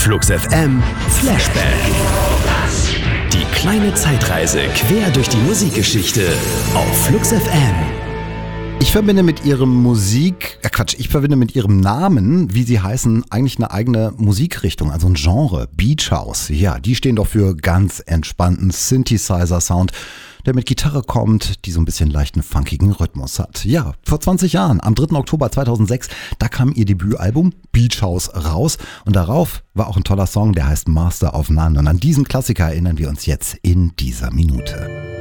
Flux FM Flashback. Die kleine Zeitreise quer durch die Musikgeschichte auf Flux FM. Ich verbinde mit ihrem ich verbinde mit ihrem Namen, wie sie heißen, eigentlich eine eigene Musikrichtung, also ein Genre, Beach House. Ja, die stehen doch für ganz entspannten Synthesizer-Sound, der mit Gitarre kommt, die so ein bisschen leichten funkigen Rhythmus hat. Ja, vor 20 Jahren, am 3. Oktober 2006, da kam ihr Debütalbum Beach House raus und darauf war auch ein toller Song, der heißt Master of None. Und an diesen Klassiker erinnern wir uns jetzt in dieser Minute.